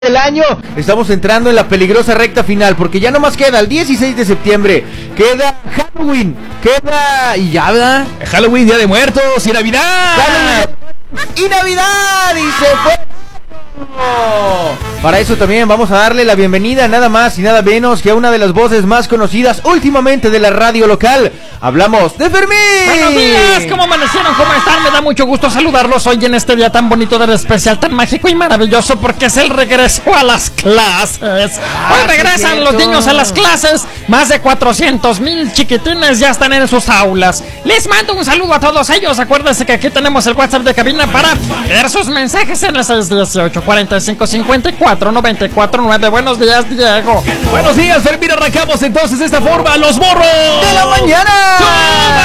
del año, estamos entrando en la peligrosa recta final, porque ya no más queda el 16 de septiembre, queda Halloween, y ya, ¿verdad? Halloween, Día de Muertos y Navidad. Y Navidad, y se fue. Para eso también vamos a darle la bienvenida nada más y nada menos que a una de las voces más conocidas últimamente de la radio local. Hablamos de Fermín. Buenos días, ¿cómo amanecieron? ¿Cómo están? Me da mucho gusto saludarlos hoy en este día tan bonito, tan especial, tan mágico y maravilloso, porque es el regreso a las clases. Hoy regresan los niños a las clases. Más de 400,000 chiquitines ya están en sus aulas. Les mando un saludo a todos ellos. Acuérdense que aquí tenemos el WhatsApp de cabina para leer sus mensajes en el 618-4554-949. Buenos días, Diego. Buenos días, Fermín. Arrancamos entonces de esta forma, los morros de la mañana.